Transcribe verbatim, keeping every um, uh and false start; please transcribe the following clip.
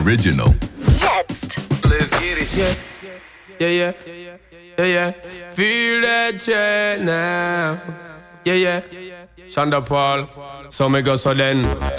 original. Jetzt. Let's get it. Yeah, yeah, yeah, yeah, yeah. Feel that shit now. Yeah, yeah. Shonda Paul, so me go so then.